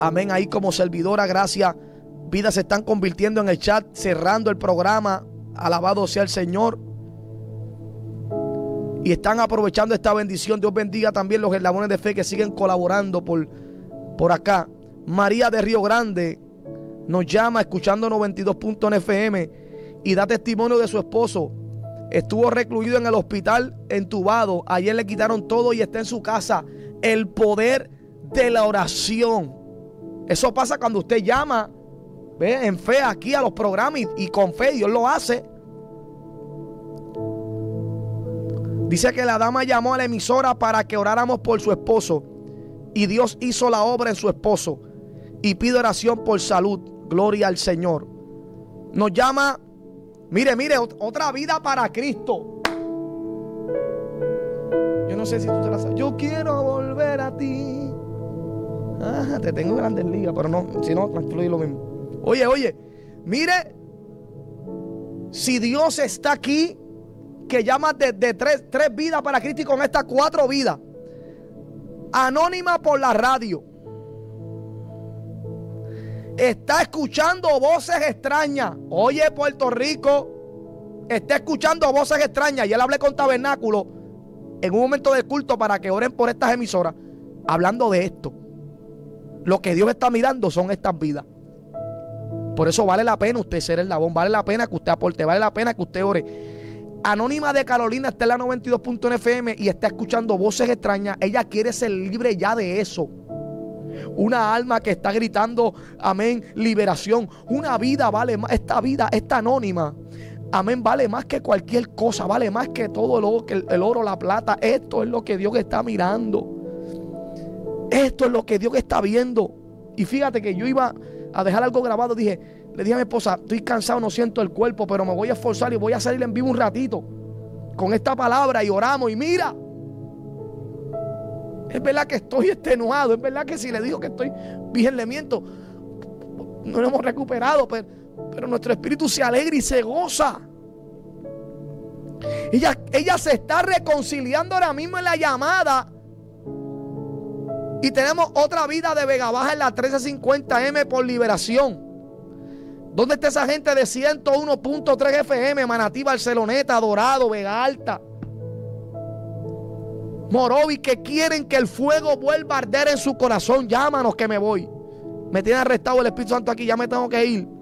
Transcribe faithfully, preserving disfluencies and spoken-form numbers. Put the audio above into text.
amén, ahí como servidora. Gracias. Vidas se están convirtiendo en el chat, cerrando el programa. Alabado sea el Señor. Y están aprovechando esta bendición. Dios bendiga también los eslabones de fe que siguen colaborando por, por acá. María de Río Grande nos llama escuchando noventa y dos punto uno F M y da testimonio de su esposo. Estuvo recluido en el hospital entubado. Ayer le quitaron todo y está en su casa. El poder de la oración. Eso pasa cuando usted llama, ¿ve?, en fe aquí a los programas y, y con fe Dios lo hace. Dice que la dama llamó a la emisora para que oráramos por su esposo y Dios hizo la obra en su esposo y pide oración por salud. Gloria al Señor. Nos llama, mire, mire, otra vida para Cristo. Yo no sé si tú te la sabes. Yo quiero volver a ti. Ah, te tengo grandes ligas, pero no, si no, tranquilo, y lo mismo. Oye, oye, mire, si Dios está aquí, que llama de, de tres, tres vidas para Cristo y con estas cuatro vidas. Anónima por la radio. Está escuchando voces extrañas. Oye, Puerto Rico, está escuchando voces extrañas. Y él hablé con Tabernáculo en un momento de culto para que oren por estas emisoras, hablando de esto. Lo que Dios está mirando son estas vidas. Por eso vale la pena usted ser el labón, vale la pena que usted aporte, vale la pena que usted ore. Anónima de Carolina está en la noventa y dos punto uno F M y está escuchando voces extrañas. Ella quiere ser libre ya de eso. Una alma que está gritando, amén, liberación. Una vida vale más, esta vida, esta anónima, amén, vale más que cualquier cosa, vale más que todo lo que el, el oro, la plata. Esto es lo que Dios está mirando. Esto es lo que Dios está viendo. Y fíjate que yo iba a dejar algo grabado. Dije, le dije a mi esposa, estoy cansado, no siento el cuerpo, pero me voy a esforzar y voy a salir en vivo un ratito con esta palabra y oramos. Y mira, es verdad que estoy extenuado, es verdad que si le digo que estoy virgen le miento. No lo hemos recuperado, pero, pero nuestro espíritu se alegra y se goza. Ella, ella se está reconciliando ahora mismo en la llamada. Y tenemos otra vida de Vega Baja en la trece cincuenta M por liberación. ¿Dónde está esa gente de ciento uno punto tres F M? Manatí, Barceloneta, Dorado, Vega Alta, Morovi, que quieren que el fuego vuelva a arder en su corazón. Llámanos que me voy. Me tiene arrestado el Espíritu Santo aquí, ya me tengo que ir.